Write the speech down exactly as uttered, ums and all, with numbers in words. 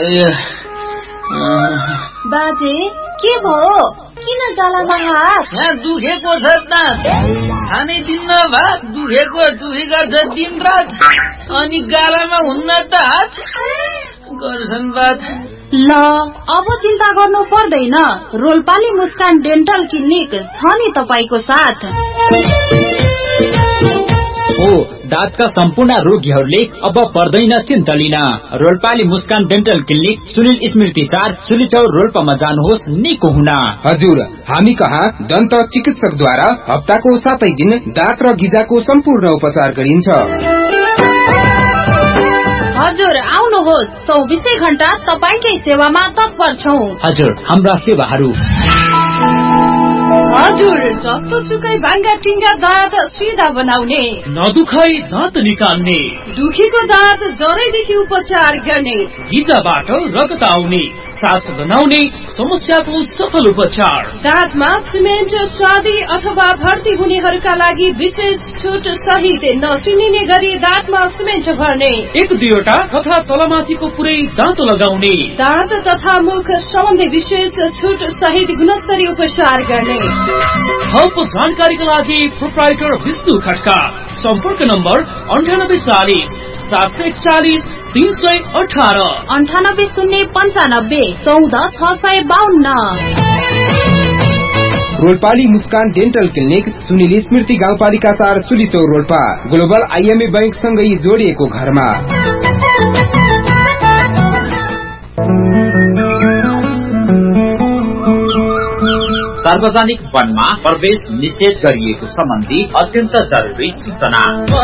बाजे के भयो? किन गालामा हात? यहाँ दुखेको छ दाँत, खानै दिन्न भात, दुखेको दुखी गर्छ दिन रात, अनि गालामा हुन्न त हात गर्छन् बात। ल अब चिन्ता गर्नु पर्दैन, रोल्पाली मुस्कान डेन्टल क्लिनिक छ नि तपाईको साथ। हो दाँतका सम्पूर्ण रोगीहरूले अब पर्दैन चिन्ता लिन। रोल्पाली मुस्कान डेन्टल क्लिनिक सुनिल स्मृति चार सुलिचौर रोल्पामा जानुहोस् निको हुन। हजुर, हामी कहाँ दन्त चिकित्सकद्वारा हप्ताको सातै दिन दाँत र गिजाको सम्पूर्ण उपचार गरिन्छ। हजुर आउनुहोस्, चौबिसै घण्टा तपाईकै सेवामा तत्पर छौं। हजुर, हाम्रा सेवाहरू हजुर जस्तो सुकै भाङ्गा टिङ्गा दाँत सिधा बनाउने, नदुखाई दाँत निकाल्ने, दुखीको दाँत जरैदेखि उपचार गर्ने, गिजाबाट रगत आउने, सास बनाउने समस्याको सफल उपचार, दाँतमा सिमेन्ट स्वादी अथवा भर्ती हुनेहरूका लागि विशेष छुट सहित नचिनिने गरी दाँतमा सिमेन्ट भर्ने, एक दुईवटा तथा तलमाथिको पुरै दाँत लगाउने, दाँत तथा मुख सम्बन्धी विशेष छुट सहित गुणस्तरीय उपचार गर्ने। थप जानकारीका लागि प्रोप्राइटर विष्णु खड्का, सम्पर्क नम्बर अन्ठानब्बे चालिस सात सय एकचालिस तीन सय अठारह, अन्ठानब्बे शून्य पन्चानब्बे चौध छ सय बाहन्न। रोल्पाली मुस्कान डेन्टल क्लिनिक सुनिल स्मृति गाउँपालिका चार सुलिचौर रोल्पा, ग्लोबल आइएमए बैंक सँगै जोडिएको घरमा। सार्वजनिक वनमा प्रवेश निषेध गरिएको सम्बन्धी अत्यन्त जरुरी सूचना।